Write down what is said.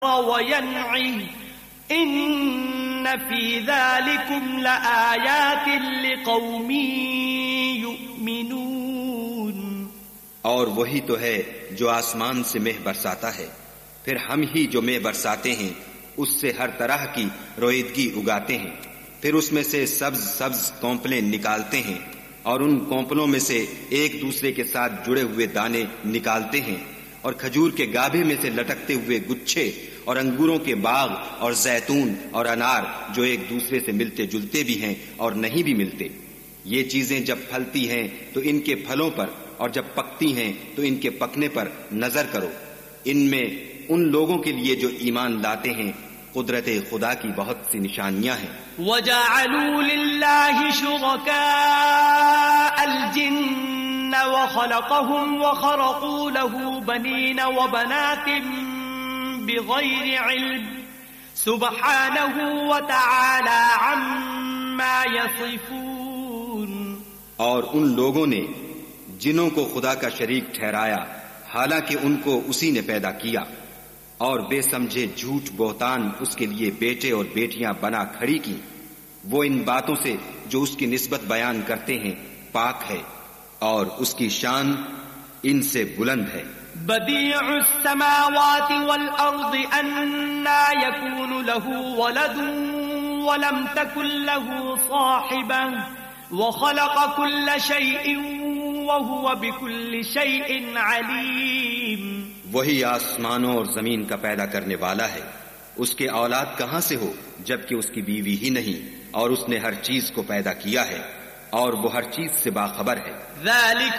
وَيَنْعِهِ إِنَّ فِي ذَلِكُمْ لَآيَاتٍ لِقَوْمٍ يُؤْمِنُونَ۔ اور وہی تو ہے جو آسمان سے مہ برساتا ہے، پھر ہم ہی جو مہ برساتے ہیں اس سے ہر طرح کی رویدگی اگاتے ہیں، پھر اس میں سے سبز سبز کونپلیں نکالتے ہیں، اور ان کونپلوں میں سے ایک دوسرے کے ساتھ جڑے ہوئے دانے نکالتے ہیں، اور کھجور کے گابھے میں سے لٹکتے ہوئے گچھے، اور انگوروں کے باغ اور زیتون اور انار جو ایک دوسرے سے ملتے جلتے بھی ہیں اور نہیں بھی ملتے۔ یہ چیزیں جب پھلتی ہیں تو ان کے پھلوں پر، اور جب پکتی ہیں تو ان کے پکنے پر نظر کرو، ان میں ان لوگوں کے لیے جو ایمان لاتے ہیں قدرت خدا کی بہت سی نشانیاں ہیں۔ وَجَعَلُوا لِلَّهِ شُرَكَاءَ الْجِنَّ وَخَلَقَهُمْ وَخَرَقُوا لَهُ بَنِينَ وَبَنَاتٍ بِغَيْرِ عِلْمٍ سُبْحَانَهُ وَتَعَالَى عَمَّا يَصِفُونَ۔ اور ان لوگوں نے جنوں کو خدا کا شریک ٹھہرایا حالانکہ ان کو اسی نے پیدا کیا، اور بے سمجھے جھوٹ بہتان اس کے لیے بیٹے اور بیٹیاں بنا کھڑی کی۔ وہ ان باتوں سے جو اس کی نسبت بیان کرتے ہیں پاک ہے، اور اس کی شان ان سے بلند ہے۔ بدیع السماوات والارض انا یکون له ولد ولم تکن له صاحبہ وخلق كل شیء وهو بكل شیء علیم۔ وہی آسمانوں اور زمین کا پیدا کرنے والا ہے، اس کے اولاد کہاں سے ہو جبکہ اس کی بیوی ہی نہیں، اور اس نے ہر چیز کو پیدا کیا ہے اور وہ ہر چیز سے باخبر ہے۔ ذالک